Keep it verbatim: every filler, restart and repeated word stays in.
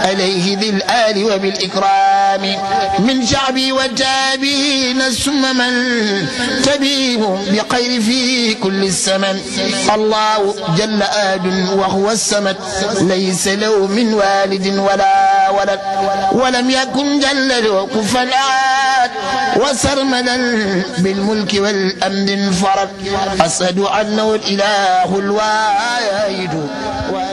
عليه ذي الآل وبالإكرام من شعبي والتابعين ثم من تبيهم بخير في كل الزمن. الله جل آد وهو الصمد ليس له من والد ولا ولد ولم يكن جل له كفوا أحد وسرمدا بالملك والأمن انفرد. أشهد أنه الإله الواحد.